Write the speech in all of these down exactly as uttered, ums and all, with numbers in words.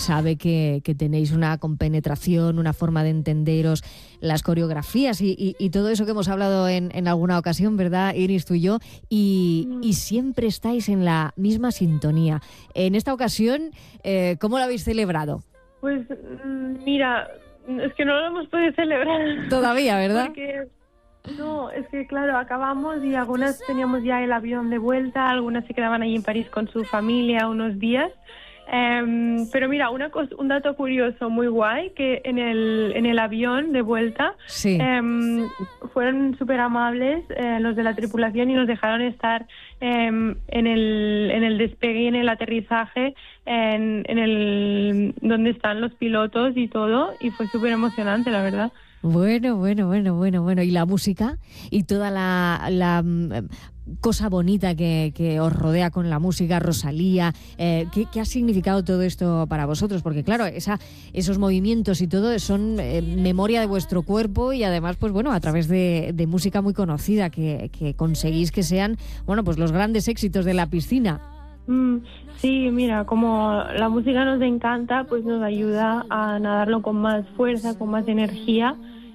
sabe que, que tenéis una compenetración, una forma de entenderos las coreografías y, y, y todo eso que hemos hablado en, en alguna ocasión, ¿verdad, Iris, tú y yo? Y, y siempre estáis en la misma sintonía. En esta ocasión, eh, ¿cómo lo habéis celebrado? Pues mira, es que no lo hemos podido celebrar. Todavía, ¿verdad? Porque no, es que claro, acabamos y algunas teníamos ya el avión de vuelta, algunas se quedaban allí en París con su familia unos días. Um, pero mira, una cosa, un dato curioso muy guay, que en el, en el avión de vuelta sí. um, fueron súper amables eh, los de la tripulación y nos dejaron estar um, en, el, en el despegue y en el aterrizaje, en, en el donde están los pilotos y todo, y fue súper emocionante, la verdad. Bueno, bueno, bueno, bueno, bueno. ¿Y la música? Y toda la, la cosa bonita que, que os rodea con la música, Rosalía. Eh, ¿qué, ¿Qué ha significado todo esto para vosotros? Porque claro, esa, esos movimientos y todo son eh, memoria de vuestro cuerpo y además, pues bueno, a través de, de música muy conocida que, que conseguís que sean, bueno, pues los grandes éxitos de la piscina. Mm, sí, mira, como la música nos encanta, pues nos ayuda a nadarlo con más fuerza, con más energía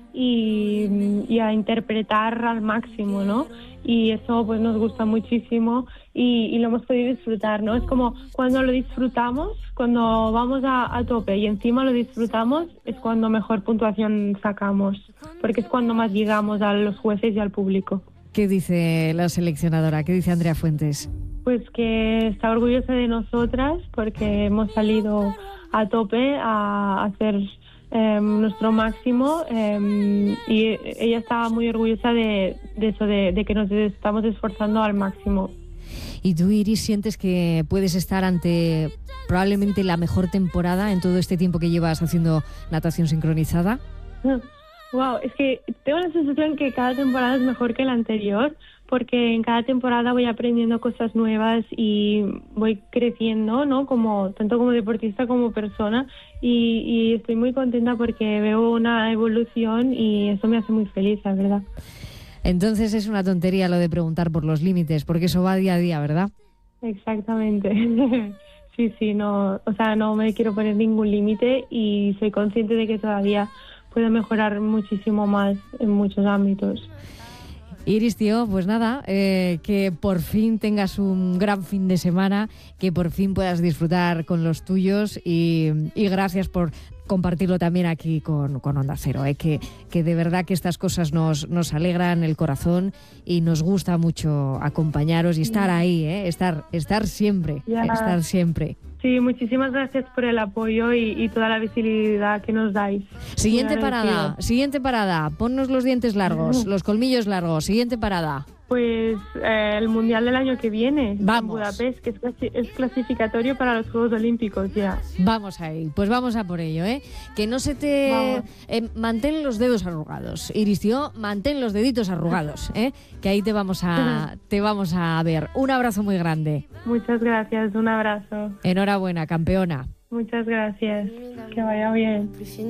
y, y a interpretar al máximo, ¿no? Y eso pues nos gusta muchísimo y, y lo hemos podido disfrutar, ¿no? Es como cuando lo disfrutamos, cuando vamos a, a tope y encima lo disfrutamos, es cuando mejor puntuación sacamos, porque es cuando más llegamos a los jueces y al público. ¿Qué dice la seleccionadora? ¿Qué dice Andrea Fuentes? Pues que está orgullosa de nosotras porque hemos salido a tope a hacer eh, nuestro máximo eh, y ella estaba muy orgullosa de, de eso, de, de que nos estamos esforzando al máximo. ¿Y tú, Iris, sientes que puedes estar ante probablemente la mejor temporada en todo este tiempo que llevas haciendo natación sincronizada? Wow, es que tengo la sensación que cada temporada es mejor que la anterior, porque en cada temporada voy aprendiendo cosas nuevas y voy creciendo, ¿no? Como tanto como deportista como persona y, y estoy muy contenta porque veo una evolución y eso me hace muy feliz, la verdad. Entonces es una tontería lo de preguntar por los límites, porque eso va día a día, ¿verdad? Exactamente. Sí, sí, no, o sea, no me quiero poner ningún límite y soy consciente de que todavía puedo mejorar muchísimo más en muchos ámbitos. Iris, tío, pues nada, eh, que por fin tengas un gran fin de semana, que por fin puedas disfrutar con los tuyos y, y gracias por compartirlo también aquí con, con Onda Cero, eh, que, que de verdad que estas cosas nos, nos alegran el corazón y nos gusta mucho acompañaros y estar ahí, eh, estar, estar siempre, ya. estar siempre. Sí, muchísimas gracias por el apoyo y, y toda la visibilidad que nos dais. Siguiente parada, siguiente parada, ponnos los dientes largos, los colmillos largos, siguiente parada. Pues eh, el Mundial del año que viene, vamos. En Budapest, que es, clasi- es clasificatorio para los Juegos Olímpicos ya. Vamos ahí, pues vamos a por ello, ¿eh? Que no se te... Eh, mantén los dedos arrugados, Iris, tío, mantén los deditos arrugados, ¿eh? Que ahí te vamos a, te vamos a ver. Un abrazo muy grande. Muchas gracias, un abrazo. Enhorabuena, campeona. Muchas gracias, que vaya bien.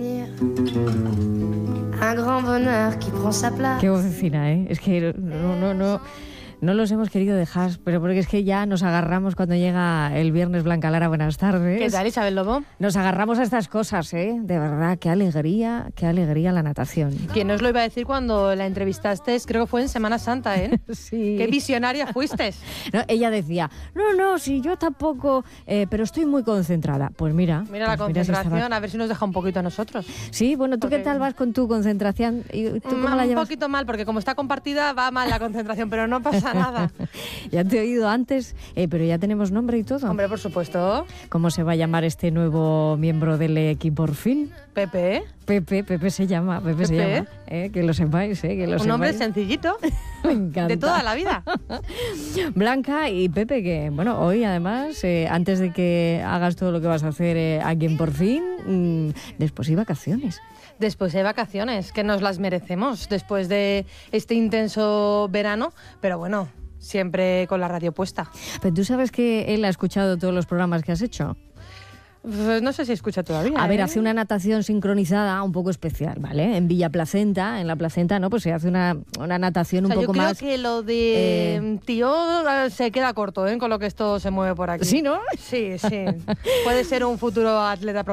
Qué vocecina, ¿eh? Es que no, no, no, no los hemos querido dejar, pero porque es que ya nos agarramos cuando llega el viernes. Blanca Lara, buenas tardes. ¿Qué tal, Isabel Lobo? Nos agarramos a estas cosas, ¿eh? De verdad, qué alegría, qué alegría la natación. ¿Quién nos lo iba a decir cuando la entrevistaste? Creo que fue en Semana Santa, ¿eh? Sí. Qué visionaria fuiste. No, ella decía, no, no, si yo tampoco, eh, pero estoy muy concentrada. Pues mira. Mira la pues concentración, mira si estaba... a ver si nos deja un poquito a nosotros. Sí, bueno, ¿tú porque... qué tal vas con tu concentración? ¿Y tú cómo un la llevas? Un poquito mal, porque como está compartida va mal la concentración, pero no pasa nada. Ya te he oído antes, eh, pero ya tenemos nombre y todo. Hombre, por supuesto. ¿Cómo se va a llamar este nuevo miembro del equipo por fin? Pepe. Pepe, Pepe se llama, Pepe, Pepe. se llama, eh, que lo sepáis, eh, que lo Un sepáis. nombre sencillito. Me encanta. De toda la vida. Blanca y Pepe, que bueno, hoy además, eh, antes de que hagas todo lo que vas a hacer eh, aquí en Por Fin, mmm, después hay vacaciones. Después hay vacaciones, que nos las merecemos después de este intenso verano, pero bueno, siempre con la radio puesta. Pero tú sabes que él ha escuchado todos los programas que has hecho. Pues no sé si escucha todavía. A ¿eh? ver, hace una natación sincronizada un poco especial, ¿vale? En Villa Placenta, en la Placenta, ¿no? Pues se hace una, una natación o sea, un poco yo creo más... que lo de eh... tío se queda corto, ¿eh? Con lo que esto se mueve por aquí. ¿Sí, no? Sí, sí. Puede ser un futuro atleta